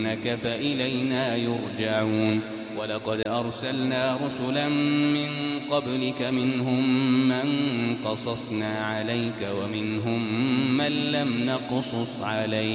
فإلينا يرجعون ولقد أرسلنا رسلا من قبلك منهم من قصصنا عليك ومنهم من لم نقصص عليك